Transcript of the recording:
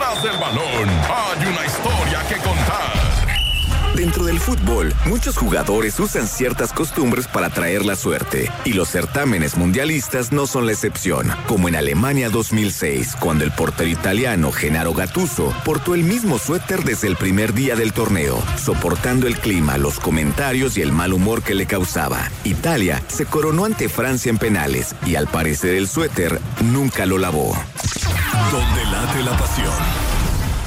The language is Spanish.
Detrás del balón hay una historia que contar. Dentro del fútbol, muchos jugadores usan ciertas costumbres para traer la suerte, y los certámenes mundialistas no son la excepción, como en Alemania 2006, cuando el portero italiano Gennaro Gattuso portó el mismo suéter desde el primer día del torneo, soportando el clima, los comentarios y el mal humor que le causaba. Italia se coronó ante Francia en penales, y al parecer el suéter nunca lo lavó. Donde late la pasión.